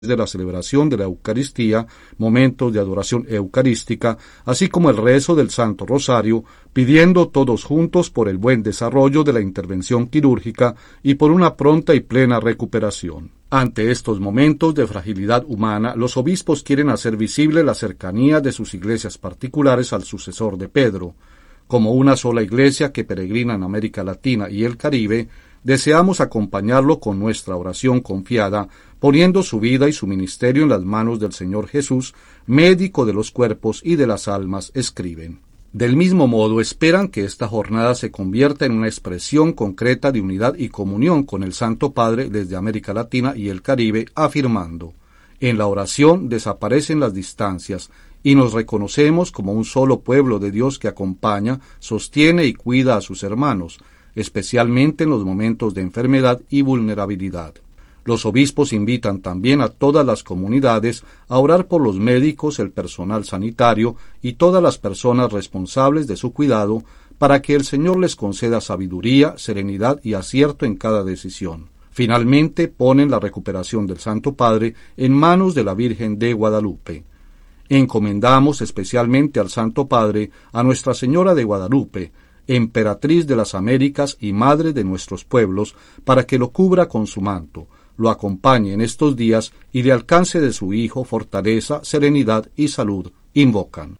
de la celebración de la Eucaristía, momentos de adoración eucarística, así como el rezo del Santo Rosario, pidiendo todos juntos por el buen desarrollo de la intervención quirúrgica y por una pronta y plena recuperación. Ante estos momentos de fragilidad humana, los obispos quieren hacer visible la cercanía de sus iglesias particulares al sucesor de Pedro. Como una sola iglesia que peregrina en América Latina y el Caribe, deseamos acompañarlo con nuestra oración confiada, poniendo su vida y su ministerio en las manos del Señor Jesús, médico de los cuerpos y de las almas, escriben. Del mismo modo, esperan que esta jornada se convierta en una expresión concreta de unidad y comunión con el Santo Padre desde América Latina y el Caribe, afirmando: en la oración desaparecen las distancias y nos reconocemos como un solo pueblo de Dios que acompaña, sostiene y cuida a sus hermanos, especialmente en los momentos de enfermedad y vulnerabilidad. Los obispos invitan también a todas las comunidades a orar por los médicos, el personal sanitario y todas las personas responsables de su cuidado para que el Señor les conceda sabiduría, serenidad y acierto en cada decisión. Finalmente, ponen la recuperación del Santo Padre en manos de la Virgen de Guadalupe. Encomendamos especialmente al Santo Padre a Nuestra Señora de Guadalupe, emperatriz de las Américas y madre de nuestros pueblos, para que lo cubra con su manto, lo acompañe en estos días y de alcance de su Hijo fortaleza, serenidad y salud, invocan.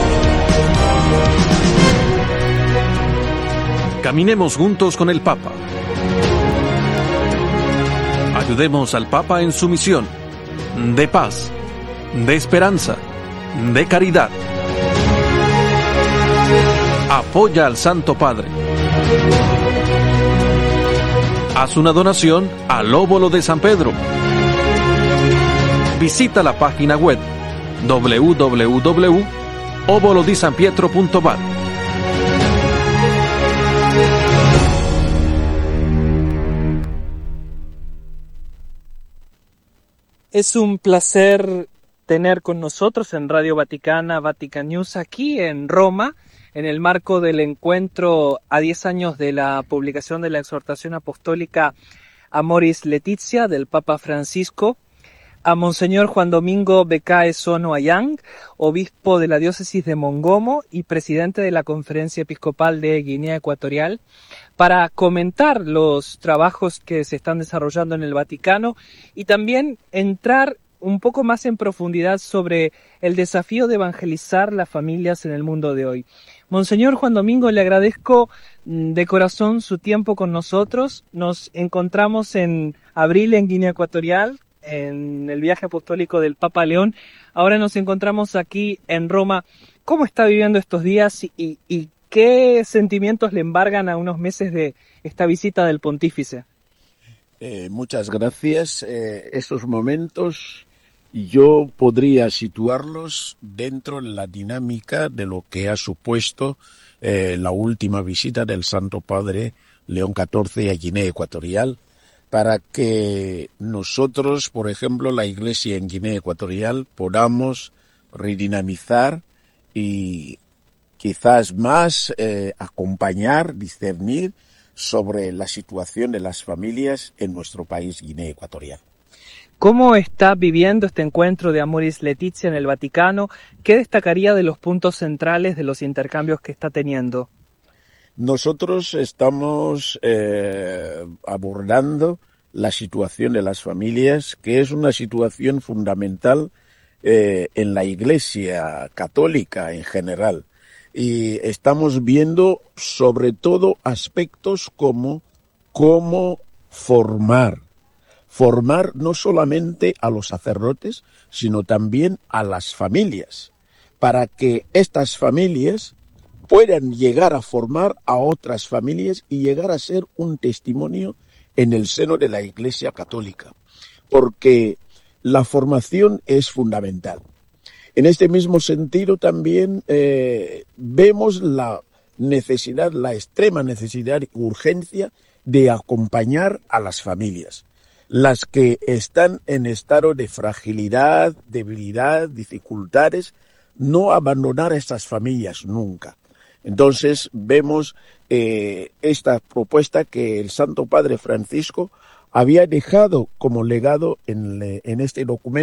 Caminemos juntos con el Papa. Ayudemos al Papa en su misión de paz, de esperanza, de caridad. Apoya al Santo Padre. Haz una donación al Óbolo de San Pedro. Visita la página web www.obolodisanpietro.vat. Es un placer tener con nosotros en Radio Vaticana, Vatican News, aquí en Roma, en el marco del encuentro a 10 años de la publicación de la exhortación apostólica Amoris Laetitia del Papa Francisco, a Monseñor Juan Domingo Becae Sono Ayang, obispo de la diócesis de Mongomo y presidente de la Conferencia Episcopal de Guinea Ecuatorial, para comentar los trabajos que se están desarrollando en el Vaticano y también entrar un poco más en profundidad sobre el desafío de evangelizar las familias en el mundo de hoy. Monseñor Juan Domingo, le agradezco de corazón su tiempo con nosotros. Nos encontramos en abril en Guinea Ecuatorial, en el viaje apostólico del Papa León. Ahora nos encontramos aquí en Roma. ¿Cómo está viviendo estos días y qué sentimientos le embargan a unos meses de esta visita del Pontífice? Muchas gracias. Estos momentos yo podría situarlos dentro de la dinámica de lo que ha supuesto la última visita del Santo Padre León XIV a Guinea Ecuatorial, para que nosotros, por ejemplo, la Iglesia en Guinea Ecuatorial, podamos redinamizar y quizás más acompañar, discernir sobre la situación de las familias en nuestro país, Guinea Ecuatorial. ¿Cómo está viviendo este encuentro de Amoris Laetitia en el Vaticano? ¿Qué destacaría de los puntos centrales de los intercambios que está teniendo? Nosotros estamos abordando la situación de las familias, que es una situación fundamental en la Iglesia católica en general. Y estamos viendo sobre todo aspectos como cómo formar no solamente a los sacerdotes, sino también a las familias, para que estas familias puedan llegar a formar a otras familias y llegar a ser un testimonio en el seno de la Iglesia católica, porque la formación es fundamental. En este mismo sentido también vemos la necesidad, la extrema necesidad y urgencia de acompañar a las familias, las que están en estado de fragilidad, debilidad, dificultades, no abandonar a estas familias nunca. Entonces vemos esta propuesta que el Santo Padre Francisco había dejado como legado en este documento